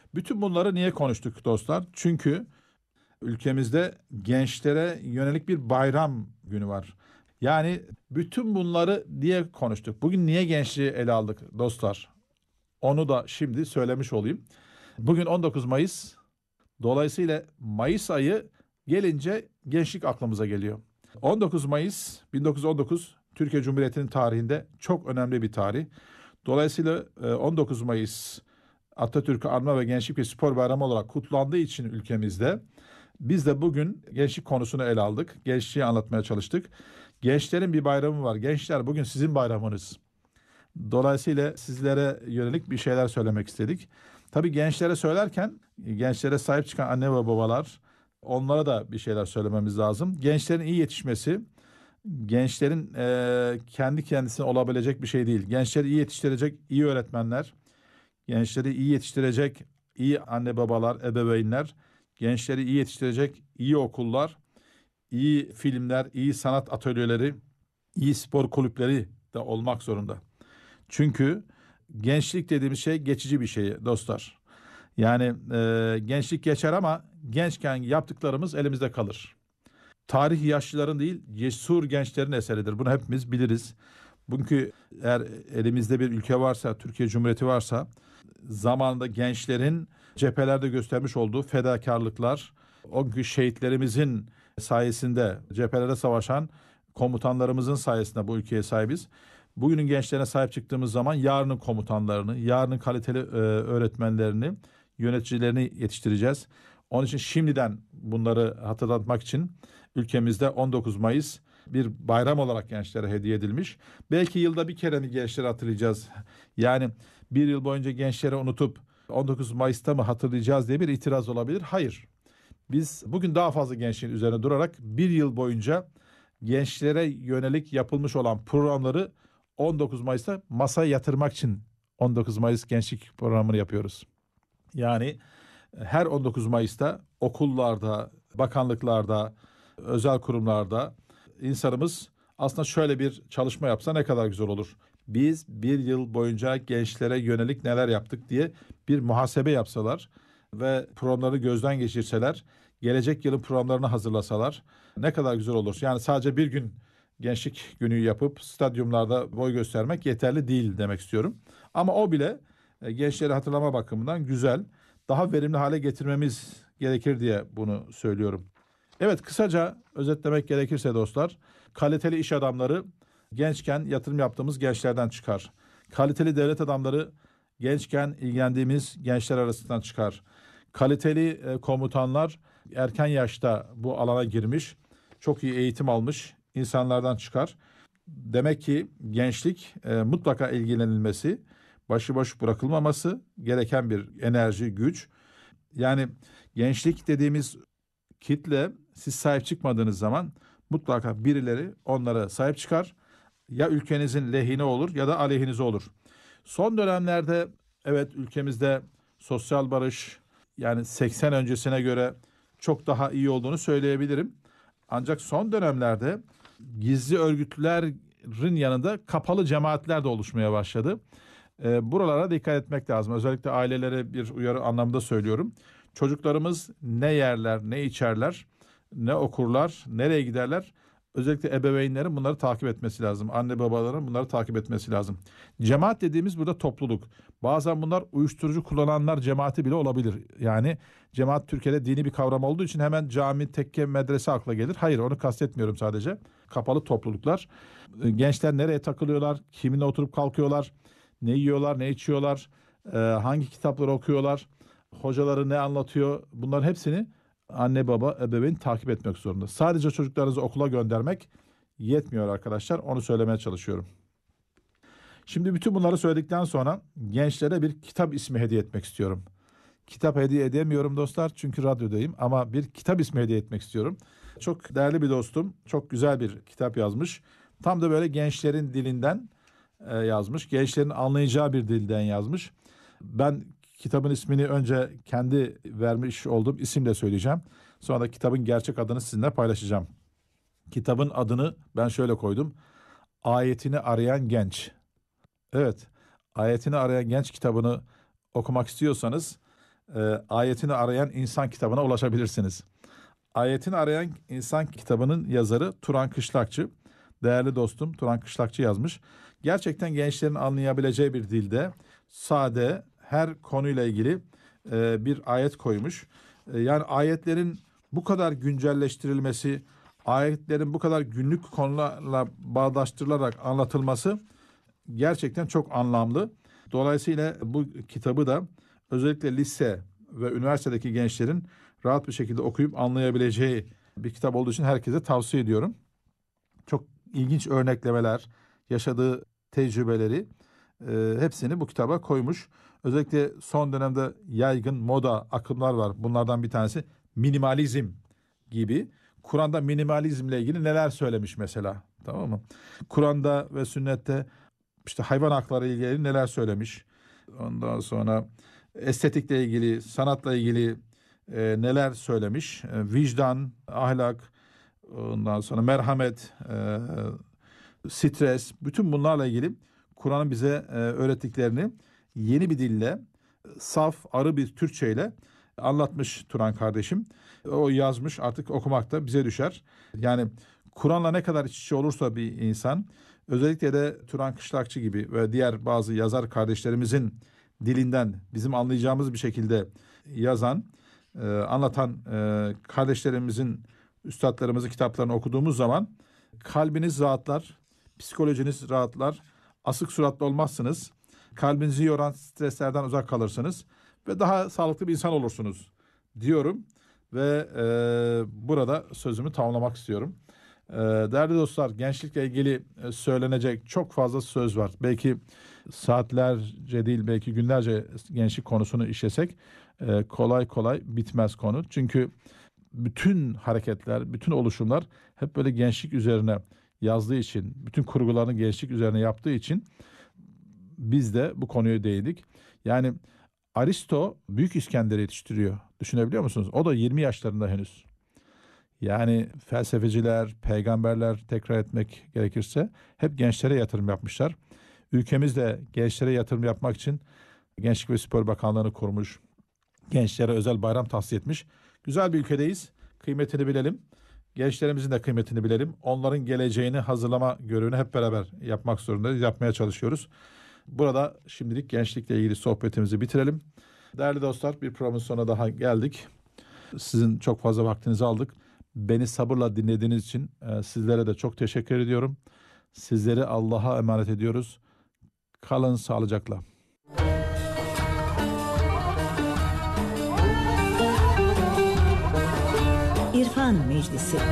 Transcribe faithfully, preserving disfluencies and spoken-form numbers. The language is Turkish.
Bütün bunları niye konuştuk dostlar? Çünkü ülkemizde gençlere yönelik bir bayram günü var. Yani bütün bunları diye konuştuk. Bugün niye gençliği ele aldık dostlar? Onu da şimdi söylemiş olayım. Bugün on dokuz Mayıs. Dolayısıyla Mayıs ayı gelince gençlik aklımıza geliyor. on dokuz Mayıs bin dokuz yüz on dokuz Türkiye Cumhuriyeti'nin tarihinde çok önemli bir tarih. Dolayısıyla on dokuz Mayıs Atatürk'ü anma ve Gençlik ve Spor Bayramı olarak kutlandığı için ülkemizde biz de bugün gençlik konusunu ele aldık. Gençliği anlatmaya çalıştık. Gençlerin bir bayramı var. Gençler, bugün sizin bayramınız. Dolayısıyla sizlere yönelik bir şeyler söylemek istedik. Tabii gençlere söylerken gençlere sahip çıkan anne ve babalar, onlara da bir şeyler söylememiz lazım. Gençlerin iyi yetişmesi, gençlerin e, kendi kendisine olabilecek bir şey değil. Gençleri iyi yetiştirecek iyi öğretmenler, gençleri iyi yetiştirecek iyi anne babalar, ebeveynler, gençleri iyi yetiştirecek iyi okullar, iyi filmler, iyi sanat atölyeleri, iyi spor kulüpleri de olmak zorunda. Çünkü gençlik dediğimiz şey geçici bir şey dostlar. Yani e, gençlik geçer ama gençken yaptıklarımız elimizde kalır. Tarih yaşlıların değil, cesur gençlerin eseridir. Bunu hepimiz biliriz. Bugünkü eğer elimizde bir ülke varsa, Türkiye Cumhuriyeti varsa, zamanında gençlerin cephelerde göstermiş olduğu fedakarlıklar, o günkü şehitlerimizin sayesinde cephelerde savaşan komutanlarımızın sayesinde bu ülkeye sahibiz. Bugünün gençlerine sahip çıktığımız zaman yarının komutanlarını, yarının kaliteli e, öğretmenlerini, yöneticilerini yetiştireceğiz. Onun için şimdiden bunları hatırlatmak için ülkemizde on dokuz Mayıs bir bayram olarak gençlere hediye edilmiş. Belki yılda bir kere mi gençleri hatırlayacağız? Yani bir yıl boyunca gençleri unutup on dokuz Mayıs'ta mı hatırlayacağız diye bir itiraz olabilir. Hayır. Biz bugün daha fazla gençliğin üzerine durarak bir yıl boyunca gençlere yönelik yapılmış olan programları on dokuz Mayıs'ta masaya yatırmak için on dokuz Mayıs Gençlik Programı'nı yapıyoruz. Yani her on dokuz Mayıs'ta okullarda, bakanlıklarda, özel kurumlarda insanımız aslında şöyle bir çalışma yapsa ne kadar güzel olur. Biz bir yıl boyunca gençlere yönelik neler yaptık diye bir muhasebe yapsalar ve programları gözden geçirseler, gelecek yılın programlarını hazırlasalar ne kadar güzel olur. Yani sadece bir gün gençlik günü yapıp stadyumlarda boy göstermek yeterli değil demek istiyorum. Ama o bile gençleri hatırlama bakımından güzel, daha verimli hale getirmemiz gerekir diye bunu söylüyorum. Evet, kısaca özetlemek gerekirse dostlar, kaliteli iş adamları gençken yatırım yaptığımız gençlerden çıkar. Kaliteli devlet adamları gençken ilgilendiğimiz gençler arasından çıkar. Kaliteli e, komutanlar erken yaşta bu alana girmiş, çok iyi eğitim almış insanlardan çıkar. Demek ki gençlik e, mutlaka ilgilenilmesi, başıboş bırakılmaması gereken bir enerji, güç. Yani gençlik dediğimiz kitle, siz sahip çıkmadığınız zaman mutlaka birileri onlara sahip çıkar. Ya ülkenizin lehine olur ya da aleyhinize olur. Son dönemlerde evet, ülkemizde sosyal barış, yani seksen öncesine göre çok daha iyi olduğunu söyleyebilirim. Ancak son dönemlerde gizli örgütlerin yanında kapalı cemaatler de oluşmaya başladı. E, buralara dikkat etmek lazım. Özellikle ailelere bir uyarı anlamda söylüyorum. Çocuklarımız ne yerler, ne içerler, ne okurlar, nereye giderler? Özellikle ebeveynlerin bunları takip etmesi lazım. Anne babaların bunları takip etmesi lazım. Cemaat dediğimiz burada topluluk. Bazen bunlar uyuşturucu kullananlar cemaati bile olabilir. Yani cemaat Türkiye'de dini bir kavram olduğu için hemen cami, tekke, medrese akla gelir. Hayır, onu kastetmiyorum sadece. Kapalı topluluklar. Gençler nereye takılıyorlar, kiminle oturup kalkıyorlar, ne yiyorlar, ne içiyorlar, hangi kitapları okuyorlar, hocaları ne anlatıyor, bunların hepsini anne baba ebeveyn takip etmek zorunda. Sadece çocuklarınızı okula göndermek yetmiyor arkadaşlar. Onu söylemeye çalışıyorum. Şimdi bütün bunları söyledikten sonra gençlere bir kitap ismi hediye etmek istiyorum. Kitap hediye edemiyorum dostlar çünkü radyodayım, ama bir kitap ismi hediye etmek istiyorum. Çok değerli bir dostum çok güzel bir kitap yazmış. Tam da böyle gençlerin dilinden e, yazmış. Gençlerin anlayacağı bir dilden yazmış. Ben kitabın ismini önce kendi vermiş olduğum isimle söyleyeceğim. Sonra da kitabın gerçek adını sizinle paylaşacağım. Kitabın adını ben şöyle koydum. Ayetini Arayan Genç. Evet, Ayetini Arayan Genç kitabını okumak istiyorsanız e, Ayetini Arayan İnsan kitabına ulaşabilirsiniz. Ayetini Arayan İnsan kitabının yazarı Turan Kışlakçı. Değerli dostum Turan Kışlakçı yazmış. Gerçekten gençlerin anlayabileceği bir dilde sade, her konuyla ilgili e, bir ayet koymuş. E, yani ayetlerin bu kadar güncelleştirilmesi, ayetlerin bu kadar günlük konularla bağdaştırılarak anlatılması gerçekten çok anlamlı. Dolayısıyla bu kitabı da özellikle lise ve üniversitedeki gençlerin rahat bir şekilde okuyup anlayabileceği bir kitap olduğu için herkese tavsiye ediyorum. Çok ilginç örneklemeler, yaşadığı tecrübeleri e, hepsini bu kitaba koymuş. Özellikle son dönemde yaygın moda akımlar var. Bunlardan bir tanesi minimalizm gibi. Kur'an'da minimalizmle ilgili neler söylemiş mesela, tamam mı? Kur'an'da ve sünnette işte hayvan hakları ile ilgili neler söylemiş. Ondan sonra estetikle ilgili, sanatla ilgili e, neler söylemiş. E, vicdan, ahlak, ondan sonra merhamet, e, stres, bütün bunlarla ilgili Kur'an'ın bize e, öğrettiklerini yeni bir dille, saf, arı bir Türkçe ile anlatmış Turan kardeşim. O yazmış, artık okumak da bize düşer. Yani Kur'an'la ne kadar iç içe olursa bir insan, özellikle de Turan Kışlakçı gibi ve diğer bazı yazar kardeşlerimizin dilinden bizim anlayacağımız bir şekilde yazan, e, anlatan e, kardeşlerimizin, üstadlarımızın kitaplarını okuduğumuz zaman kalbiniz rahatlar, psikolojiniz rahatlar, asık suratlı olmazsınız, kalbinizi yoran streslerden uzak kalırsınız ve daha sağlıklı bir insan olursunuz diyorum ve e, burada sözümü tamamlamak istiyorum. E, değerli dostlar, gençlikle ilgili e, söylenecek çok fazla söz var. Belki saatlerce değil, belki günlerce gençlik konusunu işlesek e, kolay kolay bitmez konu. Çünkü bütün hareketler, bütün oluşumlar hep böyle gençlik üzerine yazdığı için, bütün kurgularını gençlik üzerine yaptığı için biz de bu konuya değindik. Yani Aristo Büyük İskender'i yetiştiriyor. Düşünebiliyor musunuz? O da yirmi yaşlarında henüz. Yani felsefeciler, peygamberler, tekrar etmek gerekirse hep gençlere yatırım yapmışlar. Ülkemiz de gençlere yatırım yapmak için Gençlik ve Spor Bakanlığı'nı kurmuş. Gençlere özel bayram tahsis etmiş. Güzel bir ülkedeyiz. Kıymetini bilelim. Gençlerimizin de kıymetini bilelim. Onların geleceğini hazırlama görevini hep beraber yapmak zorundayız. Yapmaya çalışıyoruz. Burada şimdilik gençlikle ilgili sohbetimizi bitirelim. Değerli dostlar, bir programın sonuna daha geldik. Sizin çok fazla vaktinizi aldık. Beni sabırla dinlediğiniz için e, sizlere de çok teşekkür ediyorum. Sizleri Allah'a emanet ediyoruz. Kalın sağlıcakla. İrfan Meclisi.